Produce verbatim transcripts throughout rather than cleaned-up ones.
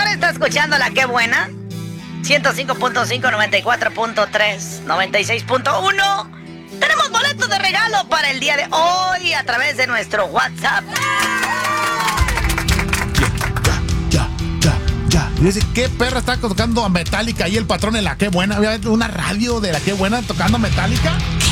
Usted está escuchando la Qué Buena. ciento cinco punto cinco, noventa y cuatro punto tres, noventa y seis punto uno. Tenemos boletos de regalo para el día de hoy a través de nuestro WhatsApp. Ya, ya, ya. Y dice, ¿qué perra está tocando a Metallica ahí el patrón en la Qué Buena? ¿Había una radio de la Qué Buena tocando Metallica?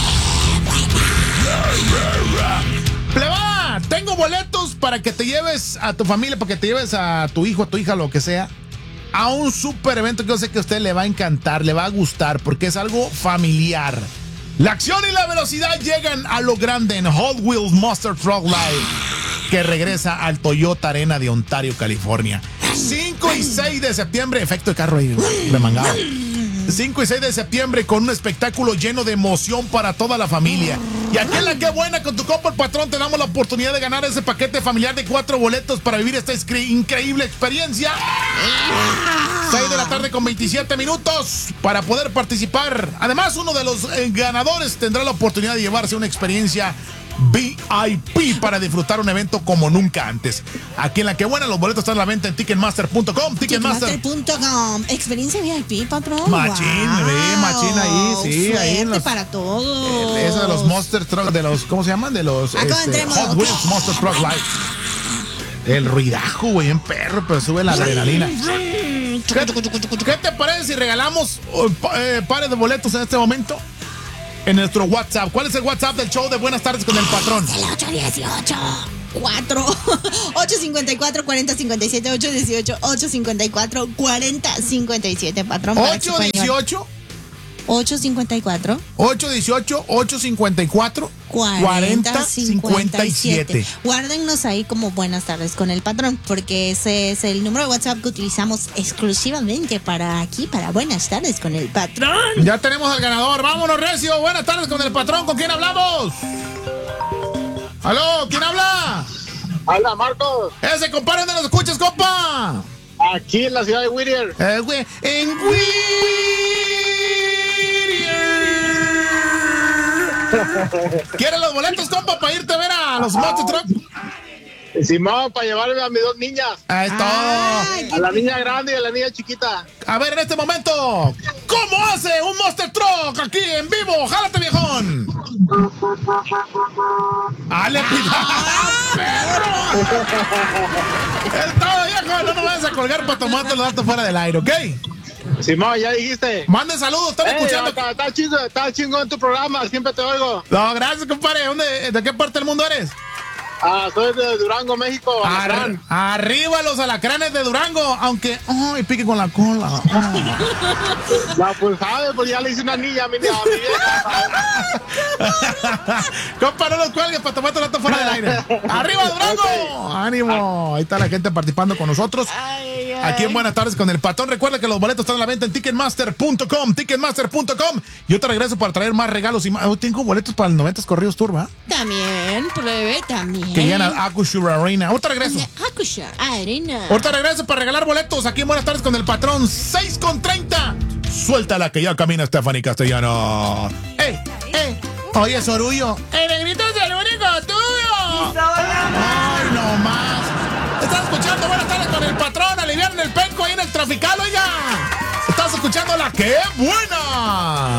Pleba, tengo boletos para que te lleves a tu familia, para que te lleves a tu hijo, a tu hija, lo que sea, a un super evento que yo sé que a usted le va a encantar, le va a gustar, porque es algo familiar. La acción y la velocidad llegan a lo grande en Hot Wheels Monster Truck Live, que regresa al Toyota Arena de Ontario, California. cinco y seis de septiembre, efecto de carro ahí, remangado. cinco y seis de septiembre con un espectáculo lleno de emoción para toda la familia. Y aquí en la Qué Buena, con tu compa el patrón, te damos la oportunidad de ganar ese paquete familiar de cuatro boletos para vivir esta increíble experiencia. seis de la tarde con veintisiete minutos para poder participar. Además, uno de los eh, ganadores tendrá la oportunidad de llevarse una experiencia V I P para disfrutar un evento como nunca antes. Aquí en la Qué Buena, los boletos están a la venta en ticketmaster punto com. Ticketmaster punto com. Experiencia V I P, patrón. Machín, wow. ve, machín ahí, sí, Suerte ahí en los, para todos. eh, Eso de los Monster Truck, de los, ¿cómo se llaman? De los este, Hot Wheels Monster Truck Live. El ruidajo, güey, en perro, pero sube la adrenalina. ¿Qué, ¿Qué te parece si regalamos uh, eh, pares de boletos en este momento? En nuestro WhatsApp. ¿Cuál es el WhatsApp del show de Buenas Tardes con el Patrón? El ocho dieciocho cuatro ocho cincuenta y cuatro cuarenta cincuenta y siete ocho dieciocho ocho cincuenta y cuatro cuarenta cincuenta y siete, patrón. ocho dieciocho ocho cincuenta y cuatro ocho dieciocho ocho cincuenta y cuatro cuarenta cincuenta y siete. Guárdennos ahí como Buenas Tardes con el Patrón, porque ese es el número de WhatsApp que utilizamos exclusivamente para aquí, para Buenas Tardes con el Patrón. Ya tenemos al ganador. Vámonos, recio. Buenas tardes con el Patrón. ¿Con quién hablamos? ¿Aló? ¿Quién habla? Habla, Marcos. Ese, compadre, ¿dónde nos escuchas, compa? Aquí en la ciudad de Whittier. Eh, güey, en Whittier. ¿Quieres los boletos, compa, para irte a ver a los Monster Truck? Simón, para llevarme a mis dos niñas. Ahí está. A la niña grande y a la niña chiquita. A ver, en este momento, ¿cómo hace un Monster Truck aquí en vivo? ¡Jálate, viejón! ¡Ale, cuidado, perro! ¡Está, viejo! No nos vayas a colgar para tomarte los datos fuera del aire, ¿ok? Simón, ya dijiste. Mande saludos, estamos hey, escuchando. Está, está, chingón, está chingón tu programa, siempre te oigo. No, gracias, compadre. ¿Dónde, ¿De qué parte del mundo eres? Ah, soy de Durango, México. Ar arriba los alacranes de Durango, aunque... ¡Ay, pique con la cola! Oh. No, pues sabe, pues ya le hice una niña a mi, a mi vieja. Compa, no los cuelgues para tomarte rato fuera del aire. ¡Arriba, Durango! Okay. ¡Ánimo! Ahí está la gente participando con nosotros. Ay, ay. Aquí en Buenas Tardes con el Patrón. Recuerda que los boletos están a la venta en ticketmaster punto com. ticketmaster punto com. Yo te regreso para traer más regalos y más. Oh, tengo boletos para el noventas Corridos Tour, ¿va? También, plebe, también. Que llegan al Acusure Arena. Ahorita regreso. Acusure Arena. Ahorita regreso para regalar boletos aquí en Buenas Tardes con el Patrón. seis con treinta. Suéltala que ya camina Stephanie Castellano. ¡Ey! ¡Ey! Oye, Sorullo. ¡El negrito es el único tuyo! ¡Ay, no más! Estás escuchando Buenas Tardes con el Patrón. Aliviaron el penco ahí en el trafical, oiga. Estás escuchando la Qué Buena.